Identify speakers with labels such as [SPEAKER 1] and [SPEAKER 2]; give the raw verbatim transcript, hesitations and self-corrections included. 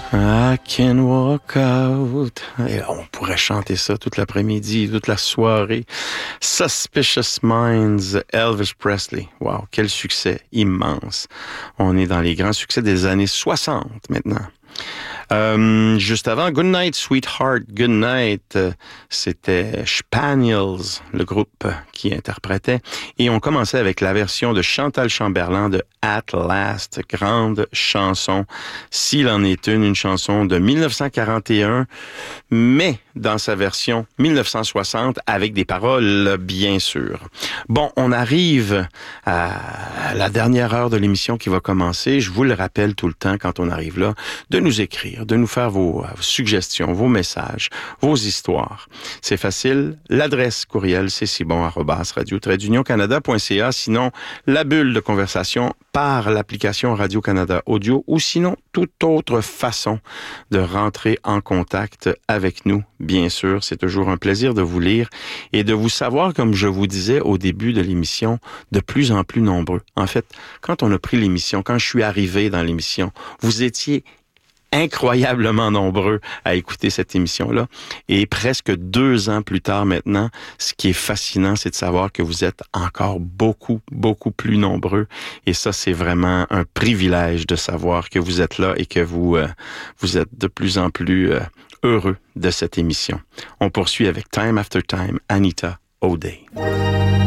[SPEAKER 1] I can walk out. Et on pourrait chanter ça toute l'après-midi, toute la soirée. Suspicious Minds, Elvis Presley. Wow, quel succès immense. On est dans les grands succès des années soixante maintenant. Euh, juste avant, Good Night, Sweetheart, Good Night, euh, c'était Spaniels, le groupe qui interprétait. Et on commençait avec la version de Chantal Chamberlain de At Last, grande chanson. S'il en est une, une chanson de dix-neuf cent quarante et un, mais dans sa version dix-neuf cent soixante, avec des paroles, bien sûr. Bon, on arrive à la dernière heure de l'émission qui va commencer. Je vous le rappelle tout le temps quand on arrive là, de nous écrire, de nous faire vos, vos suggestions, vos messages, vos histoires. C'est facile. L'adresse courriel, c'est sibon arobase radio tiret d'union canada point c a. Sinon, la bulle de conversation par l'application Radio-Canada Audio ou sinon, toute autre façon de rentrer en contact avec nous. Bien sûr, c'est toujours un plaisir de vous lire et de vous savoir, comme je vous disais au début de l'émission, de plus en plus nombreux. En fait, quand on a pris l'émission, quand je suis arrivé dans l'émission, vous étiez incroyablement nombreux à écouter cette émission-là. Et presque deux ans plus tard maintenant, ce qui est fascinant, c'est de savoir que vous êtes encore beaucoup, beaucoup plus nombreux. Et ça, c'est vraiment un privilège de savoir que vous êtes là et que vous, euh, vous êtes de plus en plus euh, heureux de cette émission. On poursuit avec Time After Time, Anita O'Day.